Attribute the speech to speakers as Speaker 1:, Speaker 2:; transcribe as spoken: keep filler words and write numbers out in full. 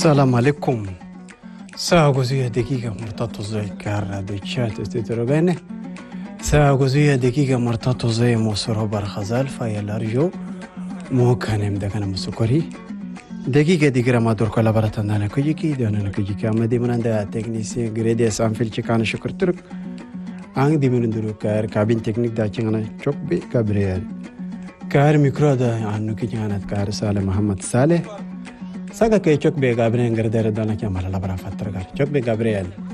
Speaker 1: السلام عليكم. ساعة وزية دقيقة مرتبطة زي كارا ديشات استدربانة. ساعة وزية دقيقة مرتبطة زي موسر برخزال فايل أرجو مو كان يمدا كان مسكري. دقيقة دقيقة ما دور كلا براتنا أنا كجيكي ده أنا كجيكي أما دي من عند تكنيسي غريدي أسام فيل شكان شكر ترك. أنا دي من دلو كار كابين تكنيك ده أنا شوك بي كابريال. كار ميكرو ده عنو كي أنا كار سالة محمد سالة. Saga ke chok be Gabriel ngardere dana kya mala labra fatter gar chok be Gabriel